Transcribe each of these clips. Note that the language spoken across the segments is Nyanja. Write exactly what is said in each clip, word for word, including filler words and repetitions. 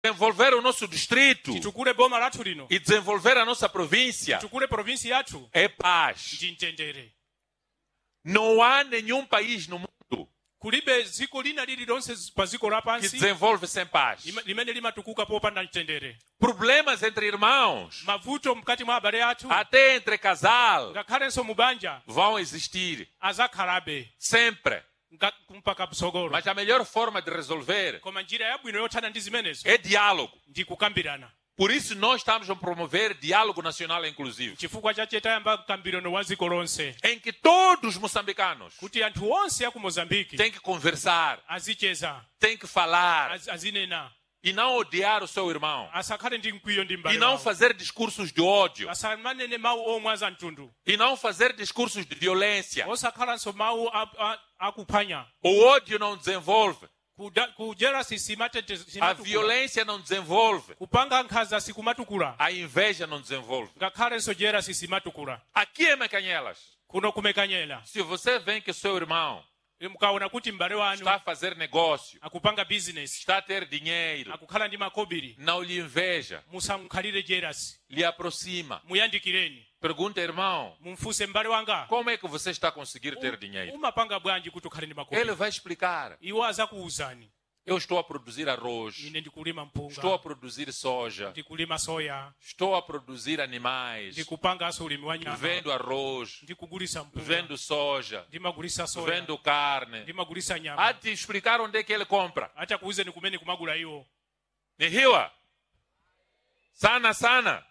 desenvolver o nosso distrito titukule boma lathu lino, e desenvolver a nossa província titukule provinsi yathu é paz. ndi mtendere. Não há nenhum país no mundo Kulibe ziko lina lililonse pa ziko que lapansi desenvolve sem paz. lima- limene limatukuka popanda mtendere. Problemas entre irmãos, Mavuto mkati mwa abale athu até entre casal, ngakhalenso mubanja vão existir azakhalabe sempre. nga- mpaka msogolo. Mas a melhor forma de resolver Koma njira yabwino yothana ndi zimenezo é diálogo. ndi kukambirana. Por isso nós estamos a promover diálogo nacional inclusivo, Chifukwa chache tayamba mkambirano wa ziko lonse em que todos os moçambicanos kuti anthu onse aku Mozambiki têm que conversar, azicheza, têm que falar az- azinena, e não odiar o seu irmão asakhale ndi mkwiyo ndi e mbale não wawo. fazer discursos de ódio Asamanene mawu omwe za mtundu, e não fazer discursos de violência. osakhalanso mawu a- a- akuphwanya. O ódio não desenvolve, Kuda- kujerasi simatete- a simatukula. violência não desenvolve, Kupanga nkhanza sikumatukula, a inveja não desenvolve. ngakhalenso jerasi simatukula. Aqui em Mecanhelas, Kuno kumekanyela se você vê que o seu irmão mukaona kuti mbale wanu está a fazer negócio, akupanga business, está a ter dinheiro, akukhala ndi makobiri, não lhe inveja, musamkhalire jerasi, lhe aproxima. muyandikireni, Pergunta, irmão, mumfunse mbale wanga, como é que você está a conseguir ter dinheiro? umapanga bwanji kuti ukhale ndi Ele makobiri. vai explicar. Iwo azakuwuzani, Eu estou a produzir arroz, ine ndikulima estou a mpunga, produzir soja, ndikulima soya, estou a produzir animais, ndikupanganso ulimi wa nyama, vendo arroz, ndikugulisa mpunga, vendo soja, ndimagulisa soya, vendo carne. ndimagulisa Há nyama. de te explicar onde é que ele compra. Acha kuwuzeni kumene kumagula iwo. Nihiwa. Sana, sana.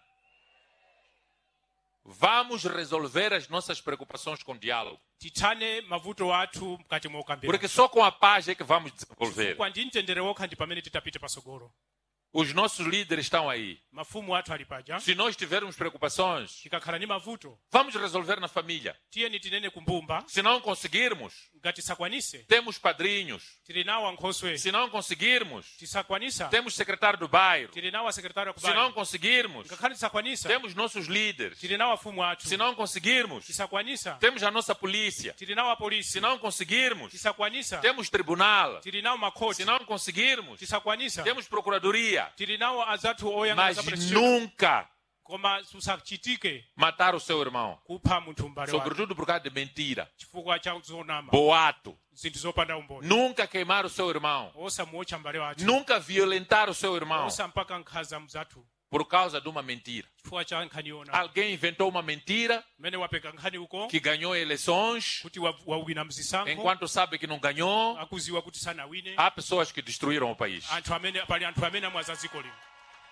Vamos resolver as nossas preocupações com diálogo. Tithane mavuto athu mkati mwa ukambirana. Porque só com a paz é que vamos desenvolver. Kwa ndi mtendere wokha ndi pamene titapita pasogolo. Os nossos líderes estão aí. Mafumu athu ali paja. Se nós tivermos preocupações, Tikakhala ni mavuto, vamos resolver na família. tiyeni tinene kumbumba, Se não conseguirmos, ngati tisakwanise, temos padrinhos. tili nawo ankhoswe. Se não conseguirmos, Tisakwanisa, temos secretário do bairro. tili nawo asekretari Se não akubali. conseguirmos, Ngakhale tisakwanisa, temos nossos líderes. tili nawo afumu athu. Se não conseguirmos, Tisakwanisa, temos a nossa polícia. tili nawo apolisi. Se não conseguirmos, Tisakwanisa, temos tribunal. tili nawo makhoti. Se não conseguirmos, Tisakwanisa, temos procuradoria. tili nawo azathu oyang'ana Mas za prescription. nunca Koma susachitike matar o seu irmão. kupha munthu mbale wake. Sobretudo por causa de mentira. Chifukwa cha zonama, Boato. zinthu zopanda umboni. Nunca queimar o seu irmão. Osamuotcha mbale wathu. Nunca violentar o seu irmão. Osampaka nkhaza mzathu. Por causa de uma mentira. Chifukwa cha nkhani yona. Alguém inventou uma mentira Mmene wapeka nkhani uko, que ganhou eleições, kuti wa- wawina mzisankho, enquanto sabe que não ganhou. akuziwa kuti sanawine. Há pessoas que destruíram o país. Anthu amene pali anthu amene amwaza dziko lino.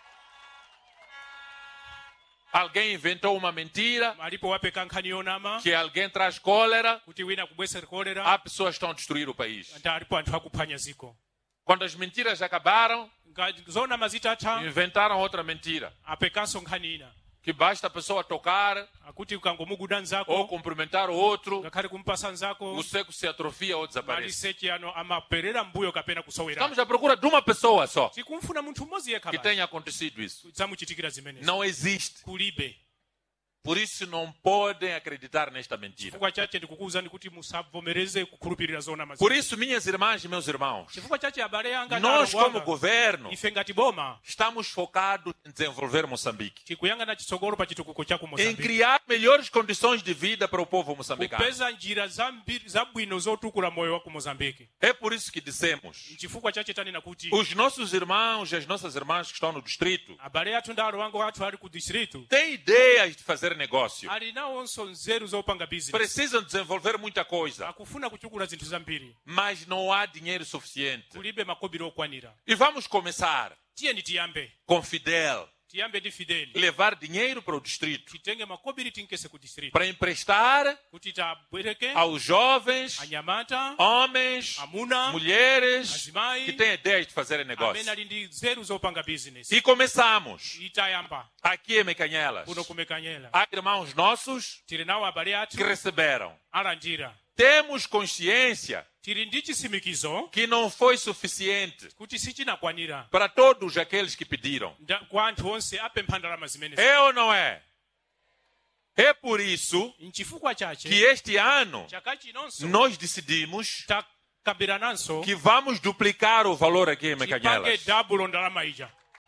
Alguém inventou uma mentira Alipo wapeka nkhani yonama, que alguém traz cólera. kuti wina kubwesa kolera, Há pessoas que estão a destruir o país. anta alipo anthu akuphwanya ziko. Quando as mentiras acabaram, Nga- zonama zitatha, inventaram outra mentira. apekanso nkhani ina. Que basta a pessoa tocar Akuti ukangomuguda ou nzako, cumprimentar o outro, ngakhale kumpasa nzako, o seco se atrofia ou desaparece. maliseche ano amaperera mbuyo kapena kusowera. Estamos à procura de uma pessoa só Tikumfuna munthu mmodzi yekha que basi. tenha acontecido isso. Zamuchitikira zimenezo. Não existe. Kulibe. Por isso não podem acreditar nesta mentira. Chifukwa chache ndikukuwuzani kuti musavomereze kukhulupirira zonama. Por isso, minhas irmãs e meus irmãos, Chifukwa chache abale anga nós nalo como wanga, governo ife ngati boma estamos focados em desenvolver Moçambique, tikuyang'ana chitsogolo pa chitukuko cha ku em Mozambique. criar melhores condições de vida para o povo moçambicano. Kupeza njira zambiri zabwino zotukula moyo wa ku Mozambique. É por isso que dissemos, Chifukwa chache tanena kuti os nossos irmãos e as nossas irmãs que estão no distrito abale athu ndi alongo athu ali ku distrito têm ideias de fazer negócio. ali nawonso nzeru zopanga business. Precisam desenvolver muita coisa, Akufuna kuchukula zinthu zambiri. mas não há dinheiro suficiente. Kulibe makobiri okwanira. E vamos começar Tiyeni tiyambe. com Fidel, Tiyambe ndi Fideli. levar dinheiro para o distrito, Titenge makobiri tinkese ku distrito. para emprestar Kuti tabwereke aos jovens, anyamata, homens, amuna, mulheres azimai, que têm ideias de fazer negócio. amene ali ndi nzeru zopanga business. E começamos Itayamba aqui em Mecanhelas. kuno kumekanyela. Há irmãos nossos Tili nawo abale athu que receberam. alandira. Temos consciência Tili ndi chitsimikizo que não foi suficiente kuti sichinakwanira para todos aqueles que pediram. nda- kwa anthu onse apempha ndalama zimenezi. É ou não é? É por isso Nchifukwa que chache este ano chaka chinonso nós decidimos takabirananso que vamos duplicar o valor aqui em tipange Mecanhelas. dabulo ndalama ija.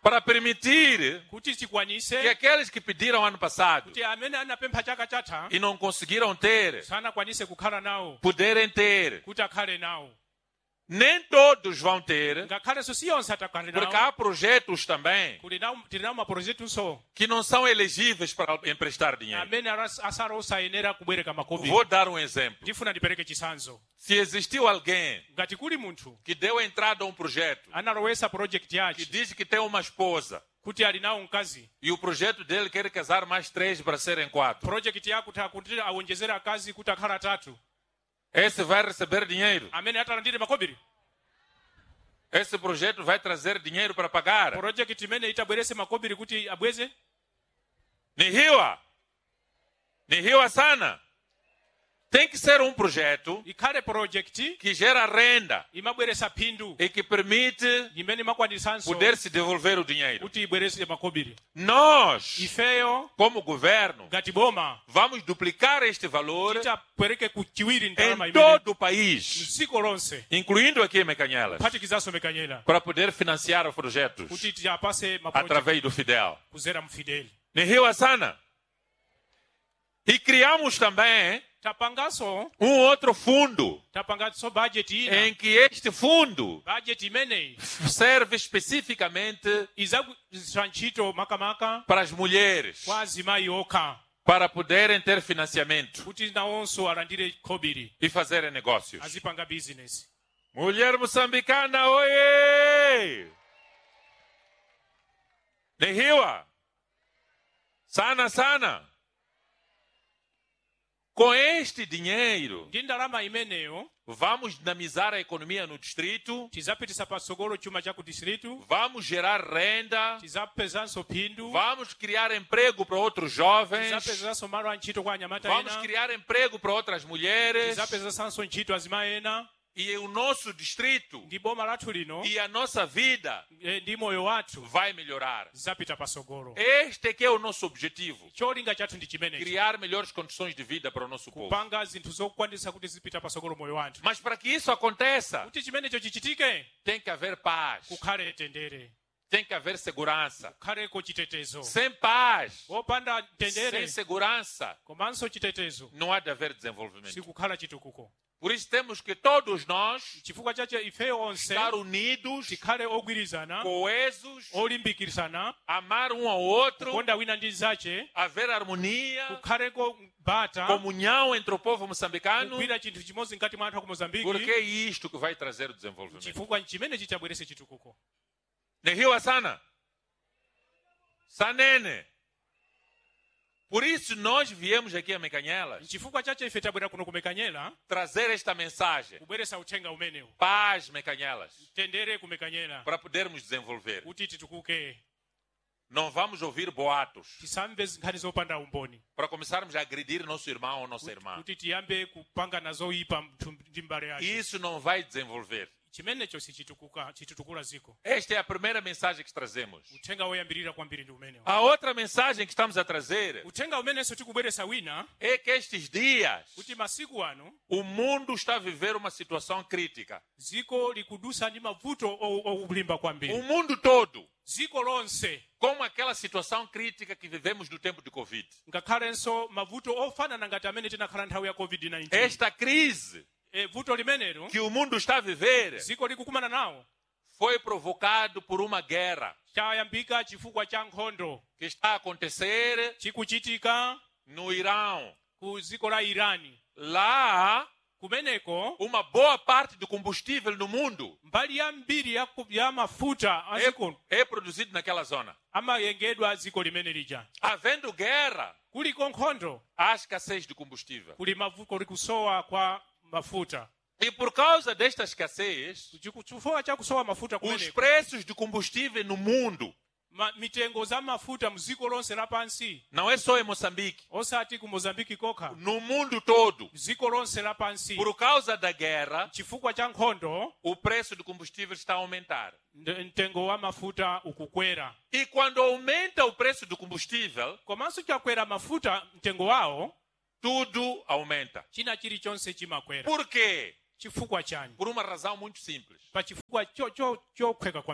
para permitir kuti que chikwanise aqueles que pediram ano passado kuti amene anapempha chaka chatha e não conseguiram ter, sanakwanise kukhala nawo puderem ter. kuti akhale nawo. Nem todos vão ter, ngakhalenso si yonse atakhale porque nawo há projetos também kuli nawo tili nawo maprojetunso que não são elegíveis para emprestar dinheiro. amene aras- asala osayenera kubwereka makobiri. Vou dar um exemplo. ndifuna ndipereke chisanzo. Se existiu alguém ngati kuli munthu que deu entrada a um projeto analowesa project que yace diz que tem uma esposa kuti ali nawo mkazi, e o projeto dele quer casar mais três para serem quatro, project yakuti akuti awonjezera akazi kuti akhala atatu, esse vai receber dinheiro. amene atalandire makobiri. Esse projeto vai trazer dinheiro para pagar. project imene itabwerese makobiri kuti abweze. Nihiwa. Nihiwa sana. Tem que ser um projeto ikhale project que gera renda imabweresa phindu e que permite imene imakwanisanso poder se devolver o dinheiro. kuti ibwerese makobiri. Nós, ifeyo como governo, ngati boma vamos duplicar este valor titapereke ku chiwiri ndalama em imene todo o país, mdziko lonse incluindo aqui em Mecanhelas, kuphatikizaso Mekanyela para poder financiar os projetos kuti tiyapase maproject através do Fidel. kuzera mfideli. Nihiwa sana. E criamos também tapangaso um outro fundo tapangaso budget ina em que este fundo budget imeneyi serve especificamente izagwiritsa ntchito makamaka para as mulheres, kwa azimayi okha para poderem ter financiamento kuti nawonso alandire kobiri e fazerem negócios. azipanga business. Mulher moçambicana, oiê! Nihiwa. Sana, sana. Com este dinheiro, ndi ndalama imeneyo vamos dinamizar a economia no distrito, tizapitisa patsogolo chuma cha ku distritu, vamos gerar renda, tizapezanso phindu, vamos criar emprego para outros jovens, tizapezanso malo a ntchito kwa anyamata vamos ena, criar emprego para outras mulheres, tizapezanso ntchito azimayi ena. e o nosso distrito ndi boma lathu lino e a nossa vida eh, ndi moyo wathu vai melhorar. zapita patsogolo. Este que é o nosso objetivo, cholinga chathu ndi chimenechi, criar melhores condições de vida para o nosso povo. kupanga zinthu zokwanisa kuti zipita patsogolo moyo wathu. Mas para que isso aconteça, kuti chimenecho chichitike tem que haver paz, kukhale tendere, tem que haver segurança. kukhaleko chitetezo. Sem paz, wopanda sem tendere segurança, komanso chitetezo não há de haver desenvolvimento. sikukhala chitukuko. Por isso temos que todos nós chifukwa chache ifeyo onse estar unidos, tikhale ogwirizana, coesos, olimbikisana, amar um ao outro, kukonda wina ndi nzache, haver harmonia, kukhaleko bata, comunhão entre o povo moçambicano, kugwira chinthu chimodzi ngati mwa anthu aku porque Mozambiki, é isto que vai trazer o desenvolvimento. chifukwa chimene chichabwerese chitukuko. Nehiwa sana. Sanene. Por isso nós viemos aqui a Mecanhelas chifukwa chache ife tabwera kuno ku Mekanyela trazer esta mensagem. kubweresa uthenga umenewu, Paz, Mecanhelas, tendere ku Mekanyela para podermos desenvolver. kuti titukuke, Não vamos ouvir boatos tisamve nkhani zopanda umboni, para começarmos a agredir nosso irmão ou nossa irmã. kuti tiyambe kupanga nazoyipa mthu ndi mbale yake. Isso não vai desenvolver. chimenecho sichitukuka chitutukula ziko. Esta é a primeira mensagem que trazemos. uthenga woyambirira kwambiri ndi umenewu. A outra mensagem que estamos a trazer uthenga umenenso tikubweresa wina é que estes dias kuti masiku ano o mundo está a viver uma situação crítica. ziko likudusa ndi mavuto okulimba kwambiri. O mundo todo, ziko lonse como aquela situação crítica que vivemos no tempo de Covid. ngakhalenso mavuto ofanana ngati amene tinakhala nthawi ya covid nineteen. Esta crise e, vuto limenelo que o mundo está a viver ziko likukumana nawo foi provocado por uma guerra chayambika chifukwa cha nkhondo que está a acontecer chikuchitika no Irão. ku ziko la Irani. Lá, kumeneko uma boa parte do combustível no mundo mbali yambiri ya, ku- ya mafuta é, aziko é produzido naquela zona. amayengedwa ziko limene lija. Havendo guerra, kuliko nkhondo há escassez de combustível. kuli mavu- kuli kusowa kwa mafuta. E por causa desta escassez, Chiku- chifukwa cha kusowa mafuta os kumeneko preços de combustível no mundo, ma, mitengo za mafuta mziko lonse lapansi, não é só em Moçambique, osati ku Mozambiki kokha, no mundo todo, mziko lonse lapansi, por causa da guerra, chifukwa cha nkhondo o preço do combustível está a aumentar. nde- mtengo wa mafuta ukukwera. E quando aumenta o preço do combustível, komanso chakwera mafuta mtengo wawo, tudo aumenta. china chilichonse chimakwera. Por quê? chifukwa chani? Por uma razão muito simples. pa chifukwa cho cho chokhweka kwambiri.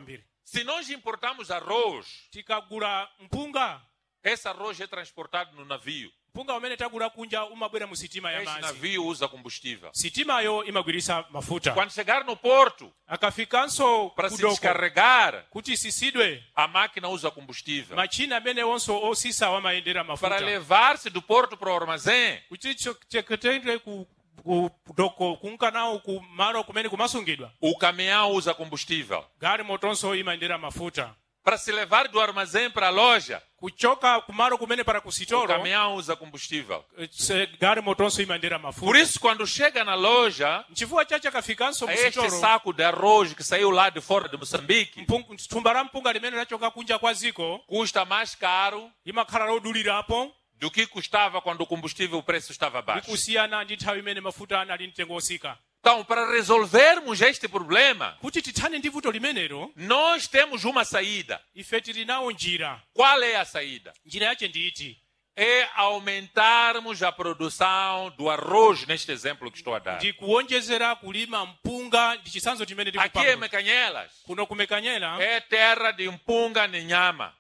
Se nós importamos arroz, tikagula mpunga, esse arroz é transportado no navio. mpunga umene tagula kunja umabwera mu sitima ya Esse madzi. navio usa combustível. Sitimayo imagwirisa mafuta. Quando chegar no porto, Akafikanso para se kudoko descarregar, kuti sisidwe, a máquina usa combustível. machina amene onso osisa wamayendera Para mafuta. levar-se do porto para o armazém, Kuti cheketendre ku ku doko kunkanawo ku malo kumene kumasungidwa. o caminhão usa combustível. Gari motonso imayendera mafuta. Para se levar do armazém para a loja, Kuchoka kumalo kumene para o kusitoro, caminhão usa combustível. se- gari motonso imayendera Por mafuta. isso, quando chega na loja, Nchifukwa chache akafikanso mu este sitoro, saco de arroz que saiu lá de fora de Moçambique mpung- thumba la mpunga limene lachoka kunja kwa ziko custa mais caro limakhala lodulirapo do que custava quando o combustível o preço estava baixo. likusiyana ndi nthawi imene mafuta anali mtengo osika. Então, para resolvermos este problema, Kuti tithane ndi vuto limenelo, nós temos uma saída. ife tili nawo njira. Qual é a saída? Njira yache ndi iti: É aumentarmos a produção do arroz, neste exemplo que estou a dar. ndi kuwonjezera kulima mpunga. Ndi chitsanzo chimene Aqui em tikupanga Mecanhelas, kuno kumekanyela, é terra de mpunga e nhama.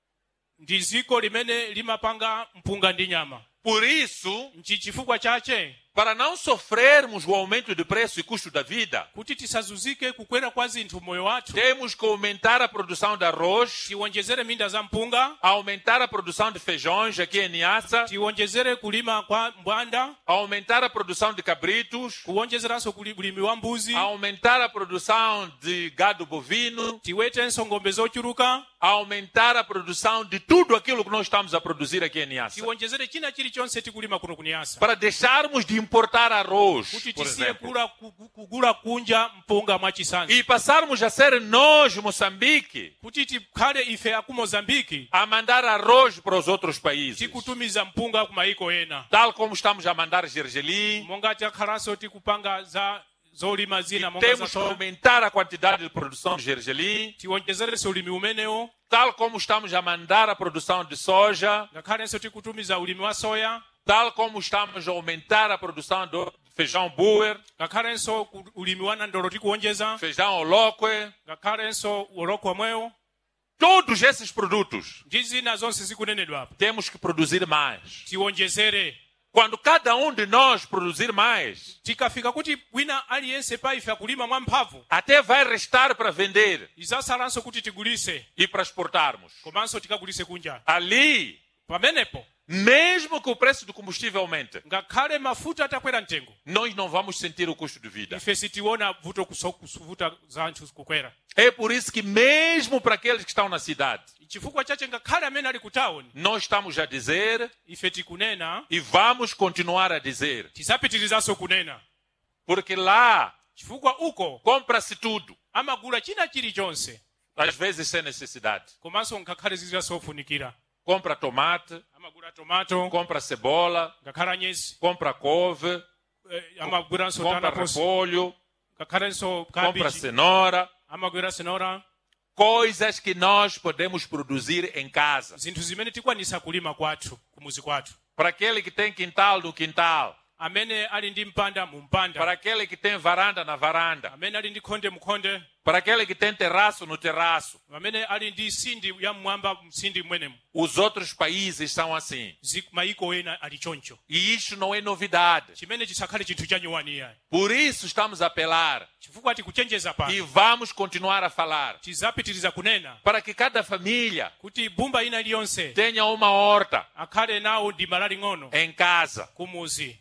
ndi ziko limene limapanga mpunga ndi nyama. Por isso, Nchi chifukwa chache, para não sofrermos o aumento de preço e custo da vida, kuti tisazunzike kukwera kwa zinthu moyo wathu, temos que aumentar a produção de arroz, tiwonjezere minda za mpunga, aumentar a produção de feijões aqui em Niassa, tiwonjezere kulima kwa mbwanda, aumentar a produção de cabritos, kuwonjezeranso kuli- ulimi wa mbuzi, aumentar a produção de gado bovino, tiwetenso ng'ombe zochuluka, aumentar a produção de tudo aquilo que nós estamos a produzir aqui em Niassa. tiwonjezere china chilichonse tikulima kuno kuniyasa, Para deixarmos de importar arroz, kuti por tisiye exemplo, kula- ku- ku- kugula kunja mpunga mwachisanzo, e passarmos a ser nós, Moçambique, kuti tikhale ife aku Mozambiki a mandar arroz para os outros países. tikutumiza mpunga ku maiko ena, Tal como estamos a mandar gergelim, monga takhalanso tikupanga za zolima zina monga temos que za aumentar a quantidade de produção de gergelim, tiwonjezerenso ulimi umenewo, tal como estamos a mandar a produção de soja, ngakhalenso tikutumiza ulimi wa soya, tal como estamos a aumentar a produção do feijão buer, ngakhalenso ku- ulimi wa nandolo tikuwonjeza, feijão oloque, ngakhalenso uloko omwewo, todos esses produtos ndi zina zonse zikunenedwapo temos que produzir mais. tiwonjezere. Quando cada um de nós produzir mais, Tikafika kuti wina aliyense pa ife akulima mwamphamvu, até vai restar para vender izasalanso kuti tigulise, e para exportarmos. komanso tikagulise kunja. Ali, Pamenepo, mesmo que o preço do combustível aumente, ngakhale mafuta atakwera mtengo, nós não vamos sentir o custo de vida. ife sitiona vuto kuso- kusuvuta za anthu kukwera. É por isso que mesmo para aqueles que estão na cidade, Chifukwa chache ngakhale amene ali ku tawuni, nós estamos a dizer ife tikunena, e vamos continuar a dizer. tisapitirizaso kunena. Porque lá Chifukwa uko compra-se tudo, amagula china chilichonse, às vezes sem necessidade. komanso ngakhale zilizofunikira. Compra tomate, Amagula tomato, compra cebola, ngakhale anyesi, compra couve, eh, amagulanso compra tanaposi, repolho, ngakhalenso compra kabichi, cenoura. amagwira cenoura, Coisas que nós podemos produzir em casa. zinthu zimene tikwanisa kulima kwathu kumuzi kwathu. Para aquele que tem quintal no quintal, Amene ali ndi mpanda mu mpanda, para aquele que tem varanda na varanda, amene ali ndi khonde mu khonde, para aquele que tem terraço no terraço. amene ali ndi sindi ya mmwamba msindi mwenemu. Os outros países são assim. Zi- maiko ena ali choncho, E isso não é novidade. chimene chisakhale chinthu chanyuwaniya. Por isso estamos a apelar Chifukwa tikuchenjeza e pano, vamos continuar a falar tizapitiriza kunena para que cada família kuti bumba ina iliyonse tenha uma horta akhale nawo ndima laling'ono em casa. kumuzi.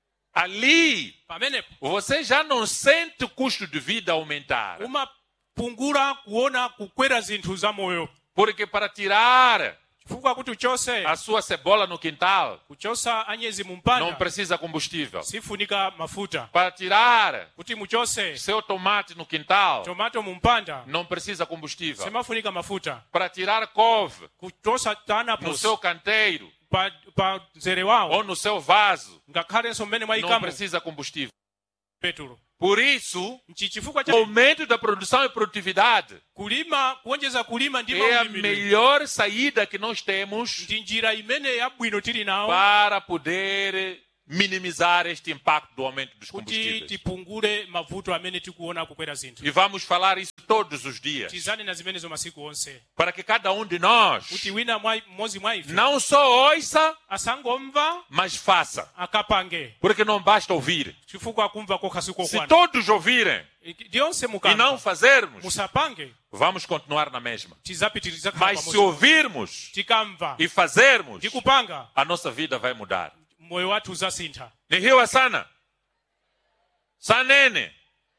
Ali Pamenepo você já não sente o custo de vida aumentar. umapungula kuona kukwera zinthu za moyo. Porque para tirar Chifukwa kuti uchose a sua cebola no quintal kuchosa anyezi mu não mpanda precisa combustível. sifunika mafuta. Para tirar Kuti muchose seu tomate no quintal tomato mu mpanda não precisa combustível. simafunika mafuta. Para tirar couve Kuchosa no tanaposi seu canteiro pa, pa mzere wawo ou no seu vaso ngakhalenso mmene não mwayikamo precisa combustível. petulo. Por isso, Nchi chifukwa o cha aumento da produção e produtividade kulima kuonjeza kulima ndi é a maulimidwe melhor saída que nós temos ndi njira imene yabwino tili nawo para poder minimizar este impacto do aumento dos kuti combustíveis. tipungule mavuto amene tikuona kukwera zinthu. E vamos falar isso todos os dias, tizane na zimenezo masiku onse para que cada um de nós kuti wina mwa- mmodzi mwa ife não só ouça, asangomva mas faça. akapange Porque não basta ouvir. chifukwa kumva kokha Se sikokwana todos ouvirem lyonse e não mukamva fazermos, musapange vamos continuar na mesma. tizapitiriza khala Mas se pamoja. ouvirmos tikamva e fazermos, tikupanga a nossa vida vai mudar. moyo wathu uzasintha. Nihiwa sana. Sanene.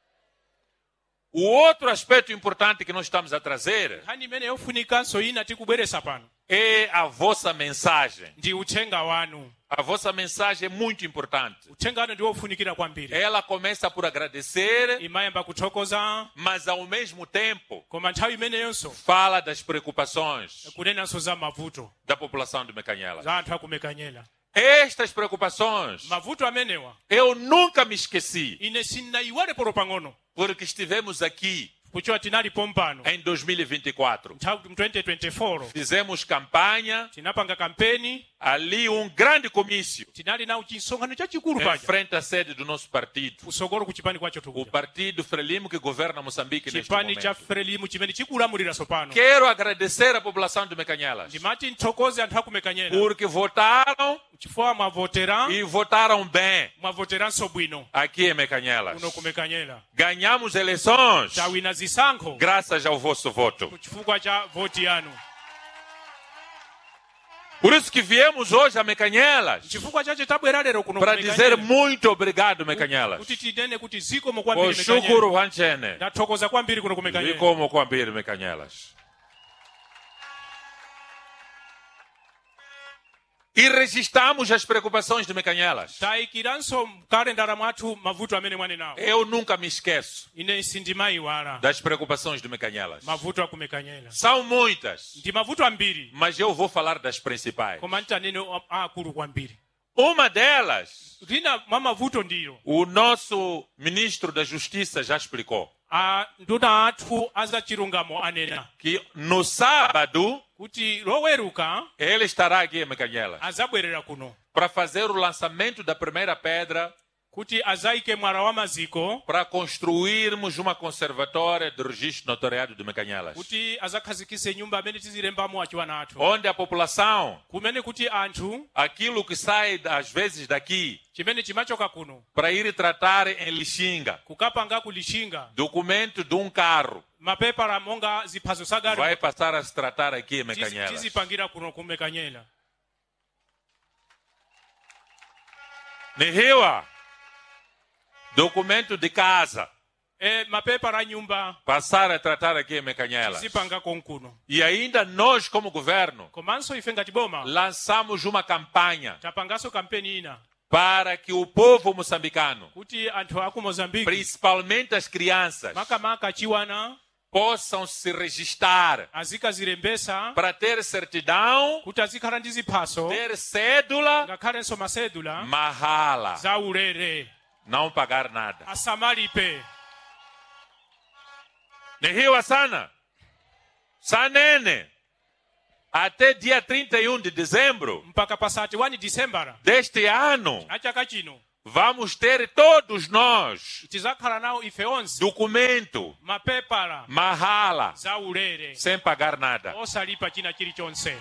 O outro aspecto importante que nós estamos a trazer nkhani imene yofunikanso ina tikubweresa pano é a vossa mensagem. ndi uthenga wanu. A vossa mensagem é muito importante. uthenga wanu ndi wofunikira kwambiri. Ela começa por agradecer, imayamba kuthokoza mas ao mesmo tempo koma nthawi imeneyonso fala das preocupações kunenanso za mavuto da população de Mecanhela. za anthu akumekanyela. Estas preocupações mavuto amenewa eu nunca me esqueci, ine sinnayiwale polo pang'ono porque estivemos aqui kuchiwa tinalipo mpano em dois mil e vinte e quatro. nthawi mu twenty twenty-four Fizemos campanha, tinapanga kampeni, ali um grande comício tinali nawo chisonkhano chachikulu em paja frente à sede do nosso partido, kusogolo ku chipani kwacho o tukuja Partido Frelimo que governa Moçambique neste chipani cha momento. frelimu chimene chikulamuliraso pano. Quero agradecer à população de Mecanhelas, ndimati nthokoze anthu akumekanyela porque votaram chifukwa mwavotera e votaram bem mwavoteranso bwino aqui em Mecanhelas. kuno kumekanyela. Ganhamos eleições tawina zisankho graças ao vosso voto. chifukwa cha voti yanu. Por isso que viemos hoje a Mecanhelas chifukwa chache tabwera lero kuno para dizer kumekanyela muito obrigado, Mecanhelas. kuti tinene kuti zikomo kwambiri Oshukuru mekanyela. wanchene. ndathokoza kwambiri kuno kumekanyela. Zikomo kwambiri Mecanhelas. E registramos as preocupações de Mecanhelas. tayikiranso mkalendala mwathu mavuto amene mwanenawo. Eu nunca me esqueço ine sindimayiwala das preocupações de Mecanhelas. mavuto akumekanyela. São muitas, ndi mavuto ambiri mas eu vou falar das principais. koma ntanene aakulu kwambiri. Uma delas, lina mwa mavuto ndiyo o nosso ministro da Justiça já explicou, a nduna athu azachilungamo anena que no sábado kuti loweruka ele estará aqui em Mecanhelas azabwerera kuno para fazer o lançamento da primeira pedra kuti azayike mwala wa maziko para construirmos uma conservatória de registro notariado de Mecanhelas, kuti azakhazikise nyumba amene tizilembamo achiwana athu onde a população, kumene kuti anthu aquilo que sai às vezes daqui chimene chimachoka kuno para ir tratar em Lixinga, kukapanga kulishinga documento de um carro, mapepala monga ziphaso sagari vai passar a se tratar aqui em tizi- Mecanhelas. tizipangira kuno kumekanyela. Nihiwa, documento de casa, e mapepala a nyumba passar a tratar aqui em Mecanhelas. tizipanga konkuno. E ainda nós, como governo, komanso ife ngati boma lançamos uma campanha tapanganso kampeni ina para que o povo moçambicano, kuti anthu aku mozambiki principalmente as crianças, makamaka achiwana possam se registrar azikazilembesa para ter certidão, kuti azikhala ndi ziphaso ter cédula, ngakhalenso masedula mahala, za ulere não pagar nada. asamalipe. Nihiwa sana, sanene, até dia trinta e um de dezembro mpaka pasati wani disembara deste ano, achaka chino vamos ter todos nós tizakhala nawo ife onse documento, mapepala mahala, za ulere sem pagar nada. osalipa china chilichonse.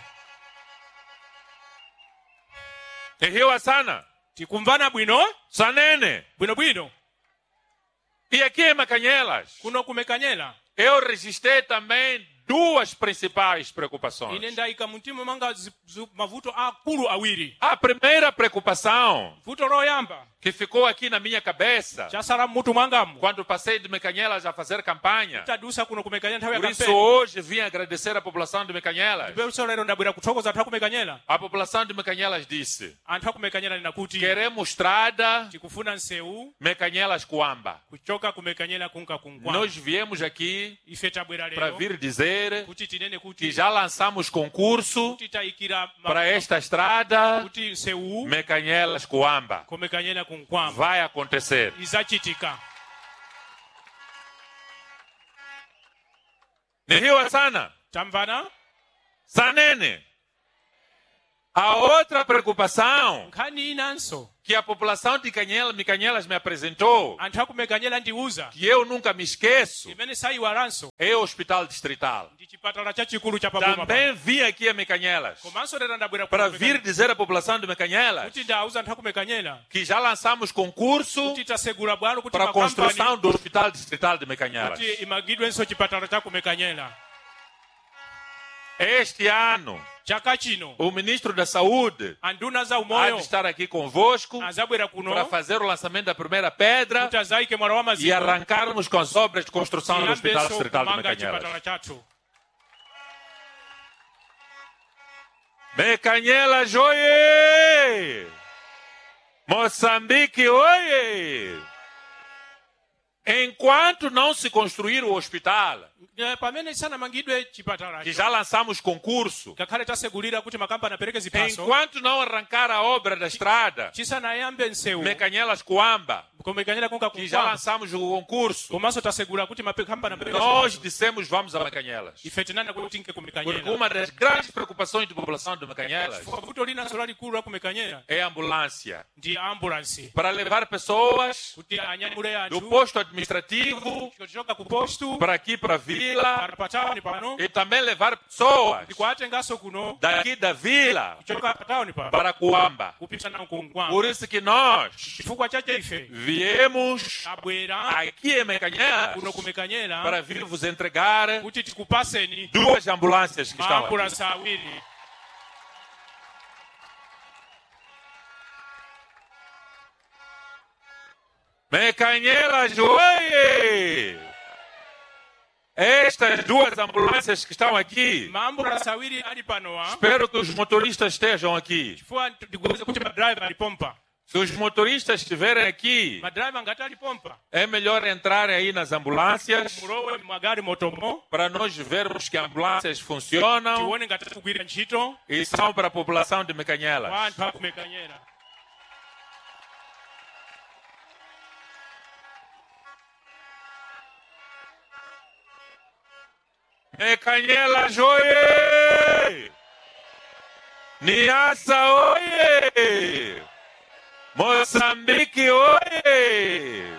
Nihiwa sana, tikumvana bwino sanene. bwinobwino E aqui em Mecanhelas, kuno kumekanyela. eu registrei também duas principais preocupações. ine ndayika mumtima mwanga zi- zi- mavuto akulu awiri. A primeira preocupação vuto loyamba que ficou aqui na minha cabeça chasala mmutu mwangamu quando passei de Mecanhelas a fazer campanha. tadusa kuno kumekanyela nthawi ya Por isso kampeni. hoje vim agradecer a população de Mecanhelas. Ipenso lero ndabwera kuthokoza anthu akumekanyela. A população de Mecanhelas disse: anthu akumekanyela nina kuti queremos estrada tikufuna nseu Mecanhelas Coamba. kuchoka kumekanyela kunka kunkwa. Nós viemos aqui ife tabwera para lero vir dizer kuti tinene que kuti já lançamos concurso kuti tayikira ma- para esta estrada kuti nseu Mecanhelas Coamba. kumekanyela kunkwamba Vai acontecer. izachitika. Nihiwa sana, tamvana sanene. A outra preocupação nkhani inanso que a população de Canhela, Micanhelas me apresentou, anthu akumekanyela ndiuza que eu nunca me esqueço, imene sayiwalanso é o Hospital Distrital. ndi chipatala chachikulu cha paboma Também vim aqui a Micanhelas komanso lero ndabwera para ku vir dizer à população de Micanhelas kuti ndauza anthu akumekanyela que já lançamos concurso kuti tasegula bwalo kuti para a makampani construção do Hospital Distrital de Micanhelas. kuti imagidwenso chipatala chakumekanyela. Este ano, chaka chino o ministro da Saúde anduna za há umoyo de estar aqui convosco azabwera kuno para fazer o lançamento da primeira pedra kuti azaike mwala wa e maziko arrancarmos com as obras de construção do Hospital tiyambenso Distrital de kumanga Micanhelas. chipatala chathu. Micanhelas, oie! Moçambique, oie! Enquanto não se construir o hospital, Eh, pamene sanamangidwe chipatala que já lançamos concurso, ngakhale tasegulira kuti makampani apereke ziphaso enquanto não arrancar a obra da estrada, chisanayambe nsewu Micanhelas Coamba, kumekanyela kunga que já kumwamba lançamos o concurso, komanso tasegula kuti makampani apereke nós ziphaso. dissemos vamos a Micanhelas. ife tinana kuti tinke Porque kumekanyela uma das grandes preocupações da população de Micanhelas vuto linanso lalikulu la kumekanyela é a ambulância. ndi ambulansi Para levar pessoas kuti anyamule do anthu posto administrativo kuchoka ku postu para aqui para a vila para patawuni pano e também levar pessoas ndikuatenganso kuno daqui da vila kuchoka patawuni pano para Coamba. kupita nawo ku Nkwamba. Por isso que nós chifukwa chache ife viemos tabwera aqui em Micanhelas kuno kumekanyela para vir vos entregar kuti tikupaseni duas ambulâncias que estão aqui. maambulansi awiri. Micanhelas, oie! Estas duas ambulâncias que estão aqui, maambulansi awiri ali panowa espero que os motoristas estejam aqui. chifukwa ndikuweze kuti madrayiva alipompa Se os motoristas estiverem aqui, madrayiva ngati alipompa é melhor entrarem aí nas ambulâncias mulowe magari motomo para nós vermos que ambulâncias funcionam tione ngati tikugwira ntchito e são para a população de kwa Micanhelas. anthu akumekanyela. Micanhelas, oie! Niassa, oie! Moçambique, oie!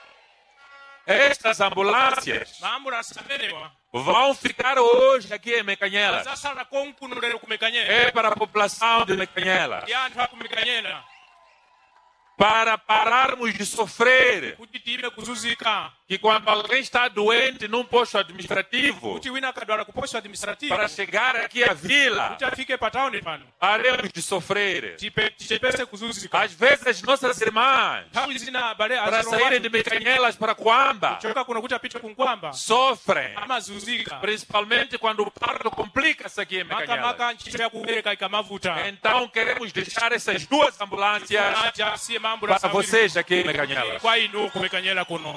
Estas ambulâncias maambulansi amenewa vão ficar hoje aqui em Micanhelas. azasala konkuno lero kumekanyela É para a população de Micanhelas. ndi anthu akumekanyela Para pararmos de sofrer. kuti time kuzunzika Que quando alguém está doente num posto administrativo, kuti wina akadwala ku posto administrativo para chegar aqui à vila, kuti afike patawuni pano paremos de sofrer. tipe tichepese kuzunzika. Às vezes as nossas irmãs, nthawi zina abale para azero saírem de wathu Micanhelas para Coamba, choka kuno kuti apite ku Nkwamba sofrem. amazunzika Principalmente quando o parto complica-se aqui em Micanhelas. makamaka ntchito ya kubereka ikamavuta Então queremos deixar essas duas ambulâncias ati asiye maambulansi para vocês aqui em Micanhelas. kwa inu kumekanyela kuno.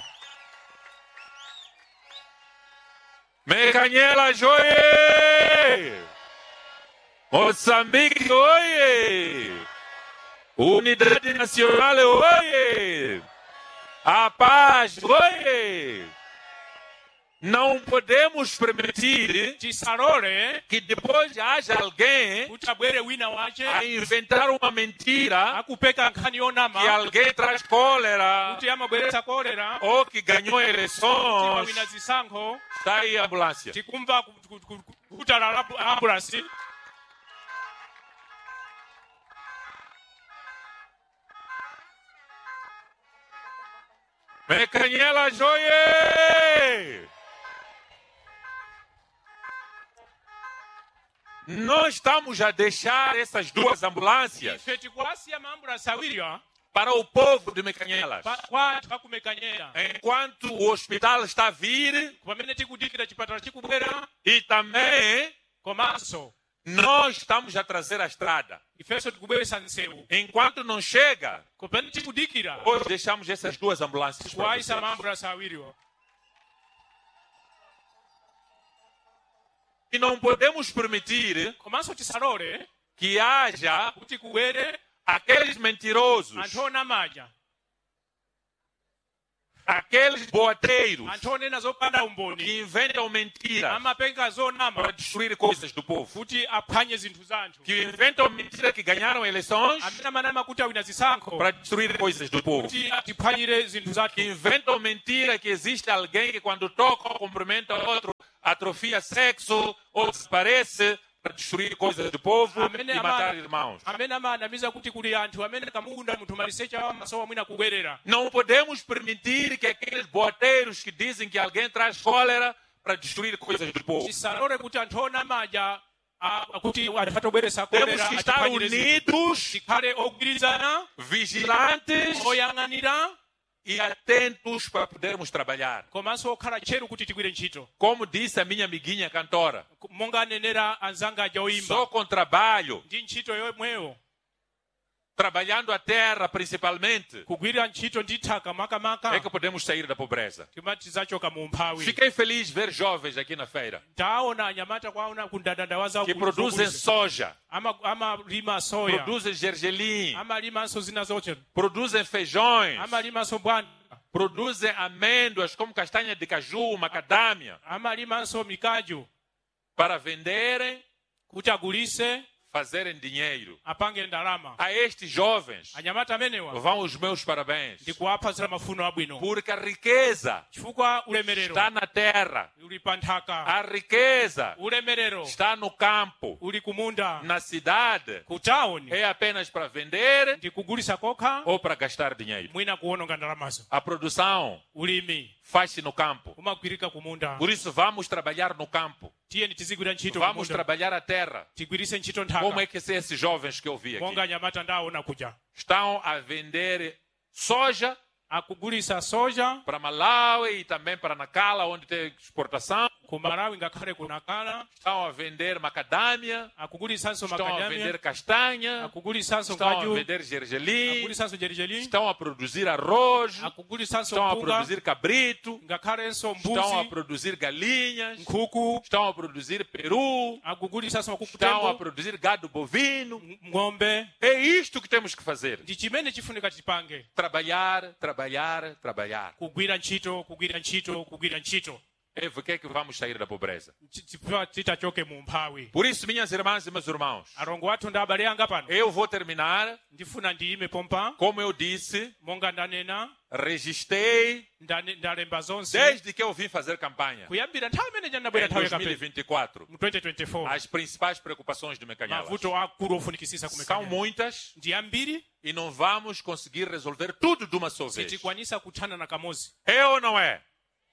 Micanhelas, oie! Moçambique, oie! Unidade Nacional, oie! A paz, oie! Não podemos permitir tisalole que depois haja alguém kuti abwere wina wace a inventar uma mentira akupeka nkhani que yonama alguém traz cólera kuti amabweretsa kolera ou que ganhou kuti eleições. wina zisankho Está aí a ambulância. tikumva ku- ku- ku- ku- kutala la ambulansi. Micanhelas, oie! Nós estamos a deixar essas duas ambulâncias ife tikuasiya maambulansi awiriwa para o povo de Micanhelas. pa- kwa anthu akumekanyela Enquanto o hospital está a vir pamene tikudikira chipatala chikubwera e também komanso nós estamos a trazer a estrada. ifenso tikubweretsa nsewu. Enquanto não chega, pamene tikudikira hoje deixamos essas duas ambulâncias para kuwaisa vocês. maambulansi awiriwa. E não podemos permitir komanso tisalole que haja kuti kubwere aqueles mentirosos anthu onamaja aqueles boateiros anthu onena zopanda que umboni inventam mentiras amapenga para zonama destruir coisas do povo, kuti aphwanye zinthu za anthu que inventam mentiras que ganharam eleições amene amanama kuti awina zisankho para destruir coisas do povo, kuti atiphwanyire zinthu zathu que inventam mentira que existe alguém que quando toca ou cumprimenta outro atrofia sexo ou desaparece para destruir coisas do povo Amene e ama- matar irmãos. amene amanamiza kuti kuli anthu amene kamunda munthu malisecha wamasowa mwina kubwerera Não podemos permitir que aqueles boateiros que dizem que alguém traz cólera para destruir coisas do povo. tisalole kuti anthu onamaja a- kuti adafata kubweresa Temos kolera que estar atiphwanyire zinthu. unidos, tikhale ogwirizana vigilantes oyang'anira e atentos para podermos trabalhar. komanso okhala tcheru kuti tigwire ntchito Como disse a minha amiguinha cantora, monga anenera anzanga aja oyimba só com trabalho, ndi ntchito yomweyo trabalhando a terra principalmente, kugwira ntchito ndi thaka é makamaka que podemos sair da pobreza. timati tizachoka mu mphawi Fiquei feliz ver jovens aqui na feira taona anyamata kwaona kundandandawa zawo que produzem soja, Ama- amalima soya produzem gergelim, amalimanso zina zoche produzem feijões, amalimanso bwana produzem amêndoas como castanha de caju, macadâmia, amalimanso mikaju para venderem, kuti agulise fazerem dinheiro. apange ndalama A estes jovens anyamata amenewa vão os meus parabéns, ndikuwaphunzira mafuno abwino porque a riqueza chifukwa ulemerero está na terra, uli pa nthaka a riqueza ulemerero está no campo, uli kumunda na cidade, ku tawuni é apenas para vender ndikugulisa kokha ou para gastar dinheiro. mwina kuwononga ndalamazo A produção ulimi faz-se no campo. umagwirika kumunda Por isso vamos trabalhar no campo. tiyeni tizigwira ntchito Vamos kumunda trabalhar a terra. tigwirise ntchito Como é nthaka que são esses jovens que eu vi aqui? monga anyamata ndaona kuja Estão a vender soja akugulisa soja para Malawi e também para Nacala, onde tem exportação. ku malawi ngakhale kunakala Estão a vender macadâmia. akugulisanso Estão a makanyamya vender castanha. akugulisanso Estão a nkaju vender gergelim. akugulisanso jerijeri Estão a produzir arroz. akugulisanso Estão a mpunga produzir cabrito. ngakhalenso Estão a mbuzi produzir galinhas. nkhuku Estão a produzir peru. akugulisanso Estão a makukutembo produzir gado bovino. ng'ombe É isto que temos que fazer. ndi chimene chifunika tipange Trabalhar, trabalhar, trabalhar. kugwira ntchito kugwira ntchito kugwira ntchito É por que é que vamos sair da pobreza. chifukwa titachoke mu mphawi Por isso, minhas irmãs e meus irmãos, alongo athu ndi abale anga pano eu vou terminar, ndifuna ndiyime pompa como eu disse, monga ndanena registrei ndane- ndalemba zonse desde que eu vim fazer campanha kuyambira nthawi imene janabwera em nthawi dois mil e yakapeni vinte e quatro. mu twenty twenty-four As principais preocupações de Mecanhalas mavuto akulu ofunikisisa são kumekanya muitas ndi ambiri e não vamos conseguir resolver tudo de uma só vez. sitikwanisa kuthana na kamozi É ou não é?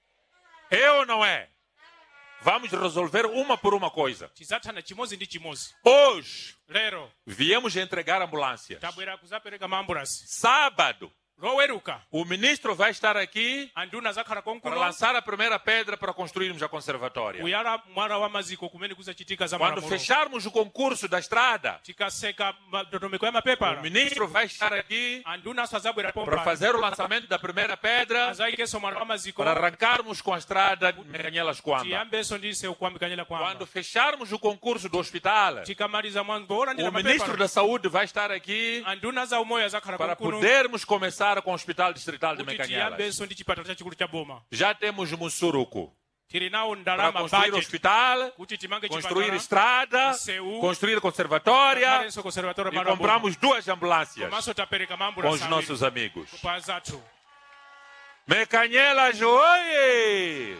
É ou não é? Vamos resolver uma por uma coisa. tizathana chimozi ndi chimozi Hoje, lero viemos entregar ambulâncias. tabwera kuzapereka maambulasi Sábado, loweruka o ministro vai estar aqui anduna azakhala para konkuno lançar a primeira pedra para construirmos a conservatória. kuyala mwala wa maziko kumene kuzachitika za Quando malamulo fecharmos o concurso da estrada, tikaseka ndondomeko ya o mapepala ministro vai estar aqui andunaso azabwera para pompa fazer o lançamento da primeira pedra, azaikeso mwala wa maziko para arrancarmos com a estrada Mecanhelas Quamba. tiyambeso ndise ukwambikanyira Quando kwamba fecharmos o concurso do hospital, tikamaliza mwanzo olandira o ministro mapepala da Saúde vai estar aqui anduna za umoyo azakhala para konkuno podermos começar com o Hospital Distrital de kuti Mecanhelas. tiyambeso ndi chipatala chachikulu cha boma Já temos Mussuruku tili nawo para ndalama construir o budget hospital, kuti timange construir chipatala estrada, Seu. construir conservatória ngakhalenso conservatório e malo aboma. compramos duas ambulâncias komanso tapereka com maambulasi os nossos amigos. kwa zathu Mecanhelas, oie!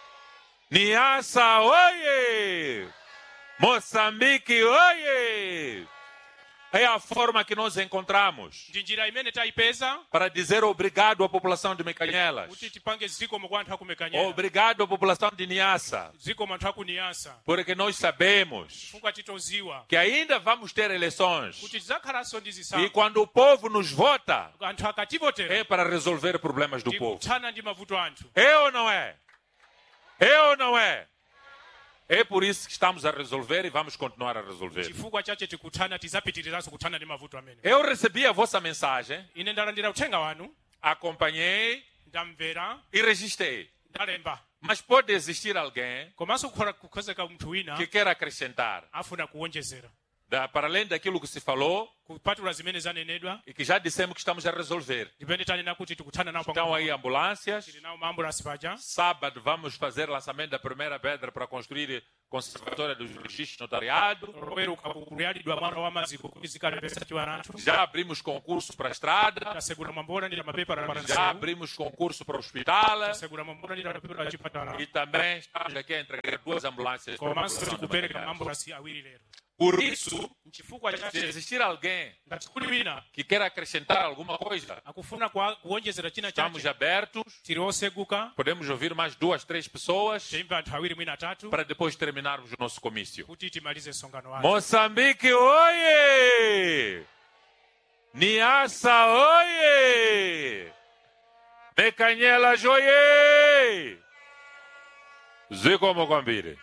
Niassa, oie! Moçambique, oie! É a forma que nós encontramos ndi njira imene tayipeza para dizer obrigado à população de Mecanhelas. kuti tipange zikomo kwa anthu akumekanyera Obrigado à população de Niassa, zikomo anthu akuniyasa porque nós sabemos chifukwa titoziwa que ainda vamos ter eleições. kuti tidzakhalanso ndi E zisankho quando o povo nos vota, anthu akativotera é para resolver problemas do povo. tikuthana ndi mavuto anthu É ou não é? É ou não é? É por isso que estamos a resolver e vamos continuar a resolver. chifukwa chache tikuthana tidzapitiriranso kuthana ndi mavuto amene Eu recebi a vossa mensagem, ine ndalandira uthenga wanu acompanhei ndamvera e registrei. ndalemba Mas pode existir alguém komanso kukhoza- kukhozeka munthu wina que queira acrescentar. afuna kuwonjezera da, para além daquilo que se falou kupatula zimene zanenedwa e que já dissemos que estamos a resolver. ndipende tanena kuti tikuthana nawo Estão aí ambulâncias. tili nawo maambulasi paja. Sábado vamos fazer lançamento da primeira pedra para construir conservatória dos registros notariado. loweruka kuyalidwa mwana wa maziko kuzikalembesa chiwanathu. Já abrimos concurso para a estrada. tasegula mwambola ndira mapepala para Já nsewu. abrimos concurso para o hospital. tasegula mwambola ndira mapepala chipatala. E também estamos aqui a entregar duas ambulâncias. para a komanso população de tikupereka Macacás. maambulasi awiri lero. Por isso, nchifukwa se chache existir alguém ngati kuli wina que queira acrescentar alguma coisa, akufuna kwa- kuwonjezera china estamos chache abertos. tili oseguka Podemos ouvir mais duas, três pessoas timva anthu awiri mwina atatu para depois terminarmos o nosso comício. kuti timalize msonkhano wake. Moçambique, oye! Niassa, oye! Mecanhelas, oye! Zico Mocombire.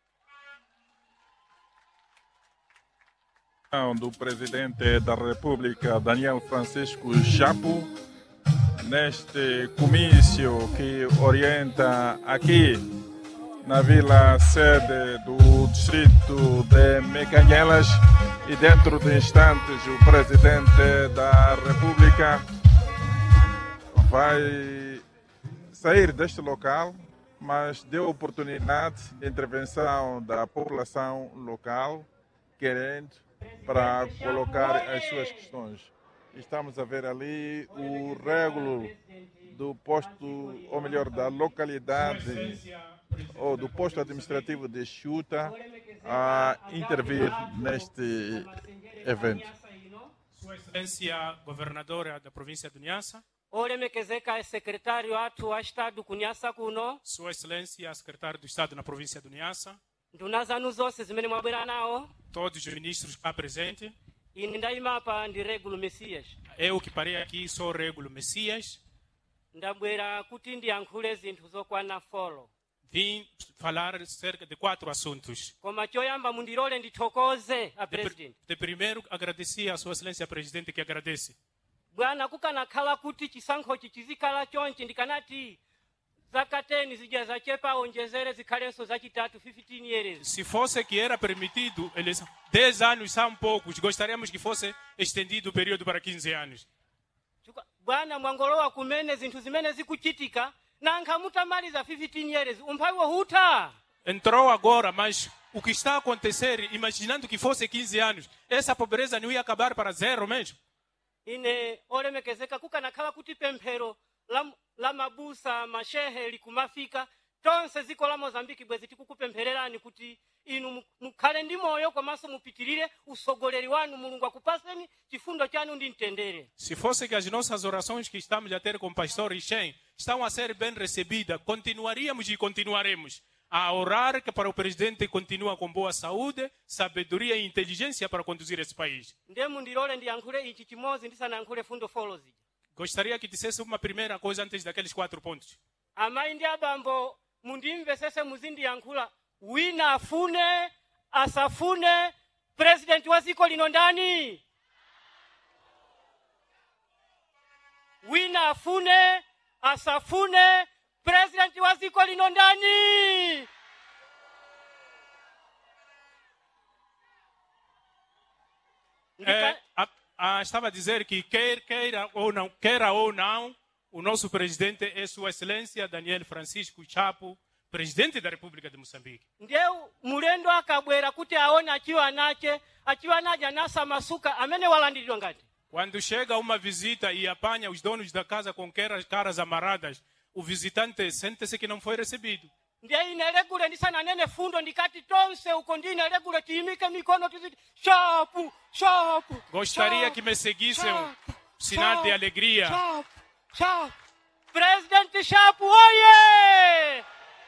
do presidente da República, Daniel Francisco Chapo, neste comício que orienta aqui na vila sede do distrito de Mecanhelas, e dentro de instantes o presidente da República vai sair deste local, mas deu oportunidade de intervenção da população local, querendo para colocar as suas questões. Estamos a ver ali o régulo do posto, ou melhor, da localidade, ou do posto administrativo de Chuta, a intervir neste evento. Sua Excelência Governadora da província do Niassa, olemekezeka secretário atu wa estado kunyasa kuno Sua Excelência Secretário do Estado na província do Niassa, nduna zanu zonse zimene mwabwera nawo, todos os ministros cá presentes, ine ndayima apa ndi Regulo Messias. eu que parei aqui sou Regulo Messias, Ndabwera kuti ndiyankhule zinthu zokwana folo, vim falar cerca de quatro assuntos. koma choyamba mundilole ndithokoze a De, pr- president. de primeiro, agradeci a Sua Excelência Presidente, que agradece. Bwana kukanakhala kuti chisankhochi chizikhala chonchi ndikanati zaka ten zija zachepa onjezere zikhalenso zachitatu fifteen years. Se fosse que era permitido, eles, dez anos são poucos, gostaríamos que fosse estendido o período para quinze anos. Chukwa- Bwana mwangolowa kumene zinthu zimene zikuchitika nankha mutamaliza fifteen years umphawi wohuta. Entrou agora, mas o que está a acontecer, imaginando que fosse quinze anos, essa pobreza não ia acabar para zero mesmo. Ine olemekezeka kukanakhala kuti pemphero la, la mabusa mashehe likumafika tonse ziko la Mozambiki bwezi tikukupemphererani kuti inu mu- mukhale ndi moyo komanso mupitirire usogoleri wanu, Mulungu akupaseni chifundo chanu ndi mtendere. Se fosse que as nossas orações que estamos a ter com o pastor Ixen estão a ser bem recebidas, continuaríamos e continuaremos a orar que para o presidente continue com boa saúde, sabedoria e inteligência para conduzir esse país. Ndiye mundilole ndiyankhule ichi chimodzi ndisanayankhule fundo folo zija. Gostaria que dissesse uma primeira coisa antes daqueles quatro pontos. Amayi ndi abambo mundimvesese muzindiyankhula, wina afune asafune president wa ziko lino ndani? Wina afune asafune president wa ziko lino ndani? Ndika- É, a, a, estava a dizer que quer queira ou não, queira ou não, o nosso presidente é Sua Excelência Daniel Francisco Chapo, presidente da República de Moçambique. ndiye mulendo akabwera kuti aone achiwa nache achiwa naja nasa masuka amene walandiridwa ngati. Quando chega uma visita e apanha os donos da casa com queras- caras amaradas, o visitante sente-se que não foi recebido. Ndiye ine Regulo ndisananene fundo ndikati tonse uko ndine Regulo tiyimike mikono tiziti shapu shapu. Gostaria shapu, que me seguissem um shapu, sinal de shapu, alegria. shapu, shapu. President Shapu oye!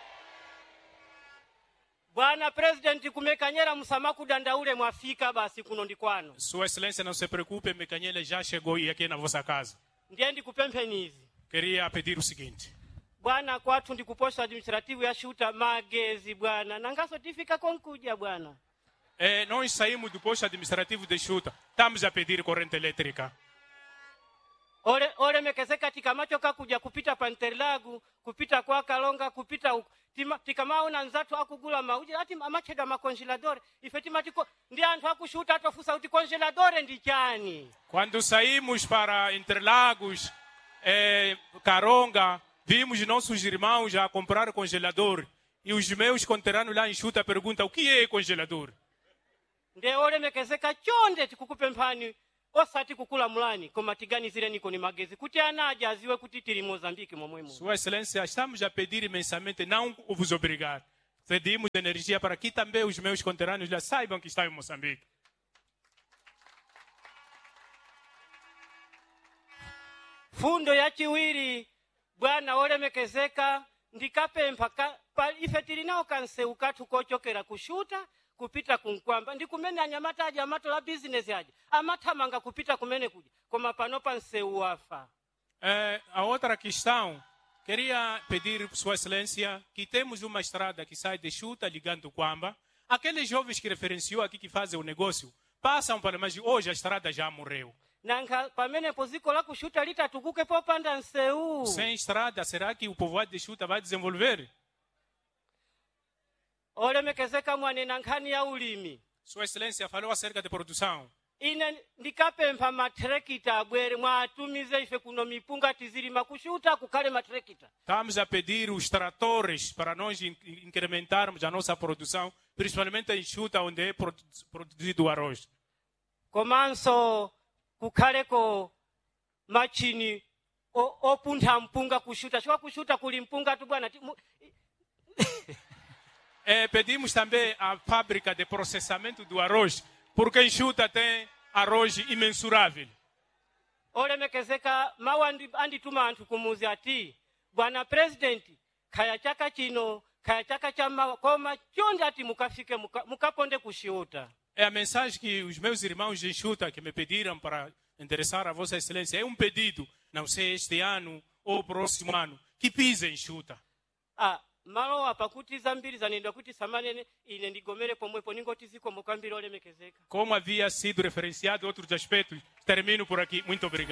Bwana President kumekanyera musama kudandaule mwafika basi kuno ndikwano. Sua Excelência, não se preocupe, Mecanhela já chegou e aqui na vossa casa. Ndiye ndikupemphenizi. Queria pedir o seguinte. Bwana kwathu ndikuposta administrativo ya Chuta magezi bwana. Nangaso tifika konkuja bwana. É, nós saímos do posto administrativo de Chuta, estamos a pedir corrente elétrica. Ole ole mekezeka tikamacho kakuja kupita pa Interlagu, kupita kwa Kalonga, kupita u- tima tikamaona nzatu akugula mauji ati amachega makongeladore ife timatiko ndi anthu akushuta atofusa kuti kongeladore ndi chani. Quando saímos para Interlagos, eh, Caronga, vimos nossos irmãos a comprar congelador. E os meus conterrâneos lá em Chuta perguntam, o que é congelador? Nde olemekezeka chonde tikukupemphani osati kukulamulani koma tiganizireni ni magezi kuti anaja aziwe kuti tiri Mozambique momwemo. Sua Excelência, estamos a pedir imensamente, não vos obrigar. Pedimos energia para que também os meus conterrâneos já saibam que estão em Moçambique. Fundo ya chiwiri bwana olemekezeka ndikapempha pa ife tilinao kanseu kathu kochokera kushuta kupita kunkwamba ndikumene anyamata aja amato la business aja amathamanga kupita kumene kuja koma pano pa nseu wafa. É, a outra questão, queria pedir Sua Excelência que temos uma estrada que sai de Chuta ligando Quamba. Aqueles jovens que referenciou aqui que fazem o negócio passam para, mas hoje a estrada já morreu. Nanka pamene poziko la kushuta litatukuke popanda nseu. Sem estrada, será que o povoado de Chuta vai desenvolver? Olemekezeka mwane nankhani ya ulimi. Sua Excelência falou acerca de produção. Ine ndikapempha matrekita abwere mwatumize ife kuno mipunga tizilima kushuta kukale matrekita. Estamos a pedir os tratores para nós incrementarmos a nossa produção, principalmente em Chuta, onde é produzido o arroz. Komanso kukaleko machini opuntha mpunga kushuta. Chwa kushuta kuli mpunga tu bwana. É, pedimos também a fábrica de processamento do arroz, porque em Chuta tem arroz imensurável. Olemekezeka mawa andituma anthu kumuzi ati bwana presidenti kaya chaka chino kaya chaka cha mawa koma chonde ati mukafike muka, mukaponde kushuta. É a mensagem que os meus irmãos de Chuta que me pediram para endereçar a Vossa Excelência. É um pedido, não sei este ano ou próximo ano, que pisem em Chuta. Ah, malo apa kuti zambiri zanenda kuti samanene ine ndigomere pomwepo ningoti ziko mukambira olemekezeka. Como havia sido referenciado outros aspectos, termino por aqui. Muito obrigado.